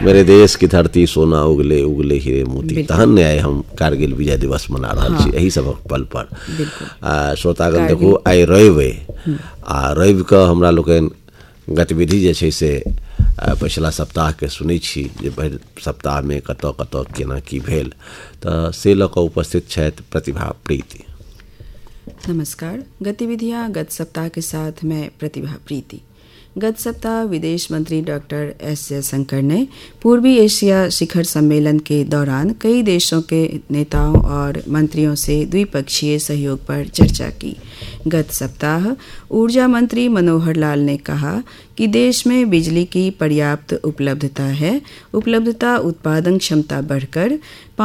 मेरे देश की धरती सोना उगले उगले हीरे मोती तहन आए हम कारगिल विजय दिवस मना रहा छी यही सब पल पर। श्रोतागण देखो आइ रवि आ रवि के हमरा लोकन गतिविधि जे छै से पिछला सप्ताह के सुनै छी जे भरि सप्ताह में कतऽ कतऽ केना की भेल तऽ से लऽ कऽ उपस्थित छथि प्रतिभा प्रीति। नमस्कार। गतिविधियां गत सप्ताह के साथ मैं प्रतिभा प्रीति। गत सप्ताह विदेश मंत्री डॉक्टर एस जयशंकर ने पूर्वी एशिया शिखर सम्मेलन के दौरान कई देशों के नेताओं और मंत्रियों से द्विपक्षीय सहयोग पर चर्चा की। गत सप्ताह ऊर्जा मंत्री मनोहर लाल ने कहा कि देश में बिजली की पर्याप्त उपलब्धता है। उपलब्धता उत्पादन क्षमता बढ़कर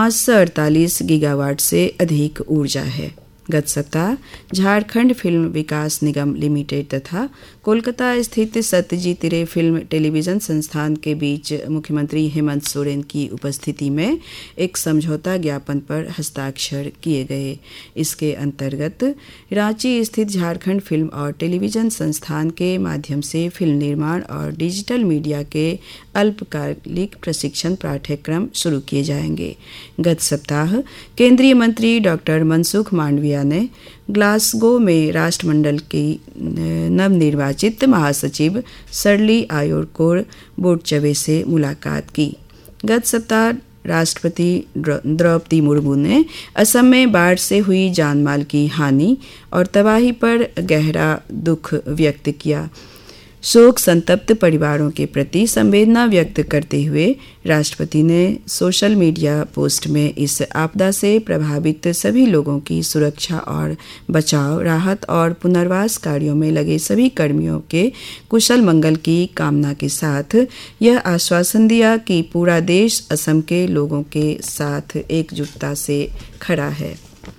548 गीगावाट से अधिक ऊर्जा है। गत सप्ताह झारखंड फिल्म विकास निगम लिमिटेड तथा कोलकाता स्थित सत्यजीत रे फिल्म टेलीविजन संस्थान के बीच मुख्यमंत्री हेमंत सोरेन की उपस्थिति में एक समझौता ज्ञापन पर हस्ताक्षर किए गए। इसके अंतर्गत रांची स्थित झारखंड फिल्म और टेलीविजन संस्थान के माध्यम से फिल्म निर्माण और डिजिटल मीडिया के अल्पकालिक प्रशिक्षण पाठ्यक्रम शुरू किए जाएंगे। गत सप्ताह केंद्रीय मंत्री डॉक्टर मनसुख मांडविया ने ग्लासगो में राष्ट्रमंडल की नवनिर्वाचित महासचिव सरली आयोरकोर बोटचवे से मुलाकात की। गत सप्ताह राष्ट्रपति द्रौपदी मुर्मू ने असम में बाढ़ से हुई जानमाल की हानि और तबाही पर गहरा दुख व्यक्त किया। शोक संतप्त परिवारों के प्रति संवेदना व्यक्त करते हुए राष्ट्रपति ने सोशल मीडिया पोस्ट में इस आपदा से प्रभावित सभी लोगों की सुरक्षा और बचाव, राहत और पुनर्वास कार्यों में लगे सभी कर्मियों के कुशल मंगल की कामना के साथ यह आश्वासन दिया कि पूरा देश असम के लोगों के साथ एकजुटता से खड़ा है।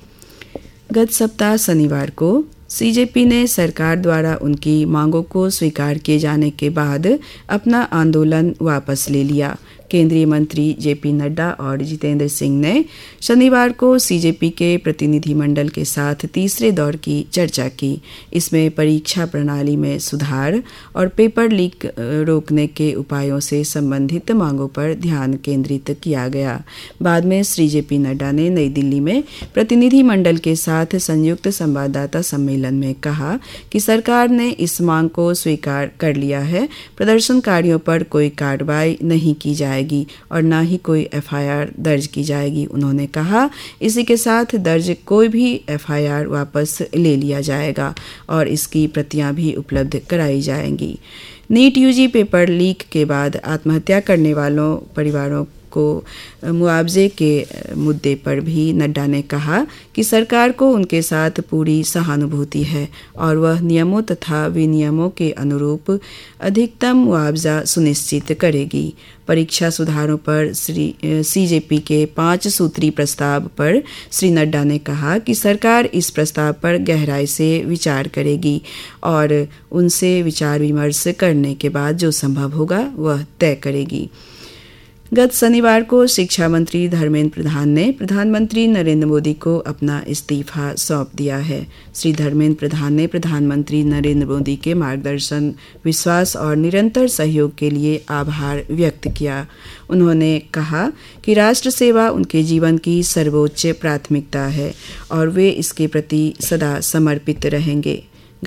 गत सप्ताह शनिवार को सीजेपी ने सरकार द्वारा उनकी मांगों को स्वीकार किए जाने के बाद अपना आंदोलन वापस ले लिया। केंद्रीय मंत्री जेपी नड्डा और जितेंद्र सिंह ने शनिवार को सीजेपी के प्रतिनिधिमंडल के साथ तीसरे दौर की चर्चा की। इसमें परीक्षा प्रणाली में सुधार और पेपर लीक रोकने के उपायों से संबंधित मांगों पर ध्यान केंद्रित किया गया। बाद में श्री जेपी नड्डा ने नई दिल्ली में प्रतिनिधिमंडल के साथ संयुक्त संवाददाता सम्मेलन में कहा कि सरकार ने इस मांग को स्वीकार कर लिया है। प्रदर्शनकारियों पर कोई कार्रवाई नहीं की जाएगी और न ही कोई एफआईआर दर्ज की जाएगी। उन्होंने कहा इसी के साथ दर्ज कोई भी एफआईआर वापस ले लिया जाएगा और इसकी प्रतियां भी उपलब्ध कराई जाएंगी। नीट यूजी पेपर लीक के बाद आत्महत्या करने वालों परिवारों को मुआवजे के मुद्दे पर भी नड्डा ने कहा कि सरकार को उनके साथ पूरी सहानुभूति है और वह नियमों तथा विनियमों के अनुरूप अधिकतम मुआवजा सुनिश्चित करेगी। परीक्षा सुधारों पर सीजेपी के 5 सूत्री प्रस्ताव पर श्री नड्डा ने कहा कि सरकार इस प्रस्ताव पर गहराई से विचार करेगी और उनसे विचार विमर्श करने के बाद जो संभव होगा वह तय करेगी। गत शनिवार को शिक्षा मंत्री धर्मेंद्र प्रधान ने प्रधानमंत्री नरेंद्र मोदी को अपना इस्तीफा सौंप दिया है। श्री धर्मेंद्र प्रधान ने प्रधानमंत्री नरेंद्र मोदी के मार्गदर्शन, विश्वास और निरंतर सहयोग के लिए आभार व्यक्त किया। उन्होंने कहा कि राष्ट्र सेवा उनके जीवन की सर्वोच्च प्राथमिकता है और वे इसके प्रति सदा समर्पित रहेंगे।